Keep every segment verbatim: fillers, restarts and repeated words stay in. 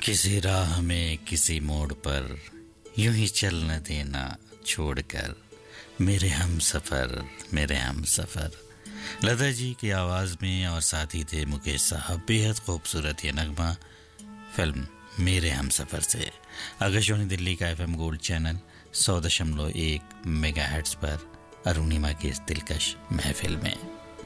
किसी राह में किसी मोड़ पर यूं ही चल न देना छोड़कर, मेरे हम सफ़र मेरे हम सफ़र। लता जी की आवाज़ में और साथ ही थे मुकेश साहब। बेहद खूबसूरत ये नगमा फिल्म मेरे हम सफ़र से। आकाशवाणी दिल्ली का एफएम गोल्ड चैनल सौ दशमलव एक मेगा हर्ट्ज पर अरुणिमा की इस दिलकश महफिल में।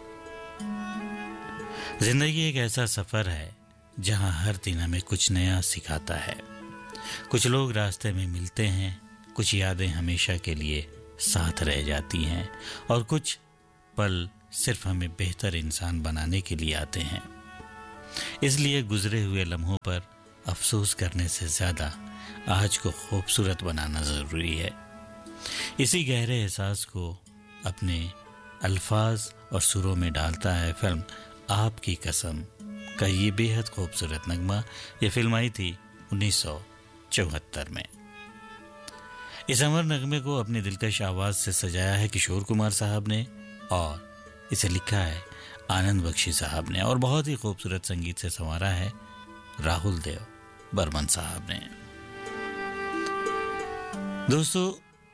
जिंदगी एक ऐसा सफ़र है जहां हर दिन हमें कुछ नया सिखाता है। कुछ लोग रास्ते में मिलते हैं, कुछ यादें हमेशा के लिए साथ रह जाती हैं और कुछ पल सिर्फ हमें बेहतर इंसान बनाने के लिए आते हैं। इसलिए गुजरे हुए लम्हों पर अफसोस करने से ज़्यादा आज को खूबसूरत बनाना ज़रूरी है। इसी गहरे एहसास को अपने अल्फाज और सुरों में डालता है फिल्म आपकी कसम का ये बेहद खूबसूरत नगमा। ये फिल्म आई थी उन्नीस सौ चौहत्तर में। इस अमर नगमे को अपनी दिलकश आवाज़ से सजाया है किशोर कुमार साहब ने और इसे लिखा है आनंद बख्शी साहब ने और बहुत ही खूबसूरत संगीत से संवारा है राहुल देव बर्मन साहब ने। दोस्तों,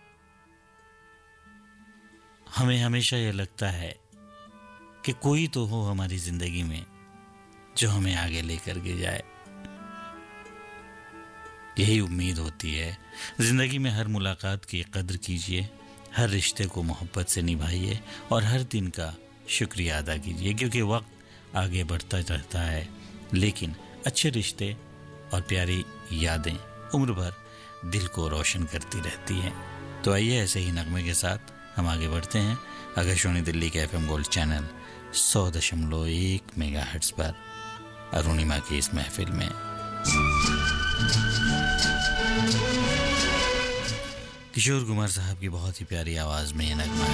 हमें हमेशा यह लगता है कि कोई तो हो हमारी जिंदगी में जो हमें आगे लेकर के जाए। यही उम्मीद होती है। जिंदगी में हर मुलाकात की कद्र कीजिए, हर रिश्ते को मोहब्बत से निभाइए और हर दिन का शुक्रिया अदा कीजिए, क्योंकि वक्त आगे बढ़ता रहता है लेकिन अच्छे रिश्ते और प्यारी यादें उम्र भर दिल को रोशन करती रहती हैं। तो आइए ऐसे ही नगमे के साथ हम आगे बढ़ते हैं आकाशवाणी दिल्ली के एफएम गोल्ड चैनल सौ दशमलव एक मेगा हर्ट्ज पर अरुणिमा की इस महफिल में। किशोर कुमार साहब की बहुत ही प्यारी आवाज में ये नगमा